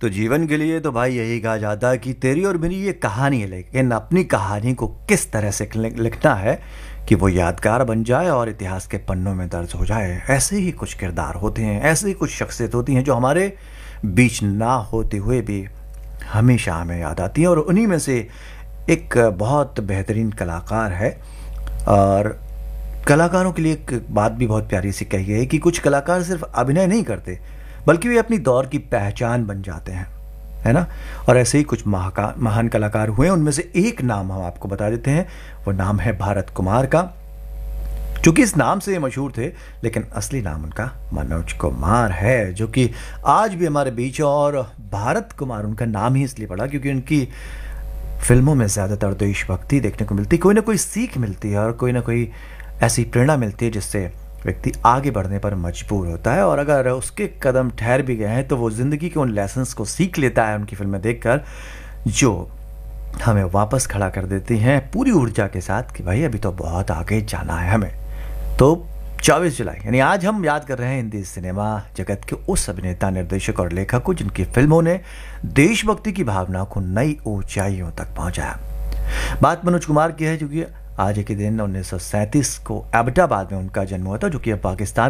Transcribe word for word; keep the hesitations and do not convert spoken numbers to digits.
तो जीवन के लिए तो भाई यही कहा जाता है कि तेरी और मेरी ये कहानी है, लेकिन अपनी कहानी को किस तरह से लिख- लिखना है कि वो यादगार बन जाए और इतिहास के पन्नों में दर्ज हो जाए। ऐसे ही कुछ किरदार होते हैं, ऐसे ही कुछ शख्सियत होती हैं जो हमारे बीच ना होते हुए भी हमेशा हमें याद आती हैं, और उन्हीं में से एक बहुत बेहतरीन कलाकार है। और कलाकारों के लिए एक बात भी बहुत प्यारी सी कही है कि कुछ कलाकार सिर्फ अभिनय नहीं करते, बल्कि वे अपनी दौर की पहचान बन जाते हैं, है ना। और ऐसे ही कुछ महाका महान कलाकार हुए, उनमें से एक नाम हम आपको बता देते हैं। वो नाम है भारत कुमार का। चूंकि इस नाम से ये मशहूर थे, लेकिन असली नाम उनका मनोज कुमार है, जो कि आज भी हमारे बीच है। और भारत कुमार उनका नाम ही इसलिए पड़ा क्योंकि उनकी फिल्मों में ज़्यादातर देशभक्ति देखने को मिलती, कोई ना कोई सीख मिलती है और कोई ना कोई ऐसी प्रेरणा मिलती है जिससे व्यक्ति आगे बढ़ने पर मजबूर होता है। और अगर उसके कदम ठहर भी गए हैं तो वो ज़िंदगी के उन लेसन्स को सीख लेता है उनकी फिल्में देखकर, जो हमें वापस खड़ा कर देती हैं पूरी ऊर्जा के साथ कि भाई अभी तो बहुत आगे जाना है हमें। तो चौबीस जुलाई यानी आज हम याद कर रहे हैं हिंदी सिनेमा जगत के उस अभिनेता, निर्देशक और लेखक को जिनकी फिल्मों ने देशभक्ति की भावना को नई ऊंचाइयों तक पहुंचाया। बात मनोज कुमार की है, जो कि आज के दिन उन्नीस सौ सैंतीस को अहमदाबाद में उनका जन्म हुआ था, जो कि अब पाकिस्तान